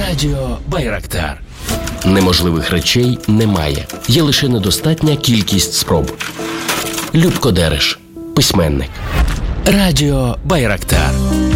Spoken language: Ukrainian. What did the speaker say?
Радіо Байрактар. Неможливих речей немає. Є лише недостатня кількість спроб. Любко Дереш, письменник. Радіо Байрактар.